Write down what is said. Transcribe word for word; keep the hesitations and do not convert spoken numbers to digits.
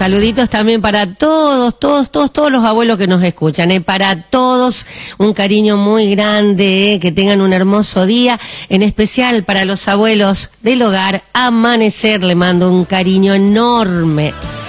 Saluditos también para todos, todos, todos, todos los abuelos que nos escuchan, ¿eh? Para todos, un cariño muy grande, ¿eh? Que tengan un hermoso día, en especial para los abuelos del hogar Amanecer, le mando un cariño enorme.